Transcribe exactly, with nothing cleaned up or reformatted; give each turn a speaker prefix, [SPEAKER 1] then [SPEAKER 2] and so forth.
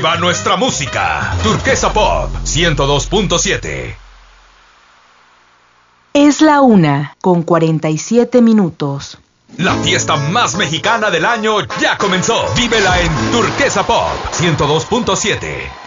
[SPEAKER 1] ¡Viva nuestra música! Turquesa Pop ciento dos punto siete.
[SPEAKER 2] Es la una con cuarenta y siete minutos.
[SPEAKER 1] La fiesta más mexicana del año ya comenzó. Vívela en Turquesa Pop ciento dos punto siete.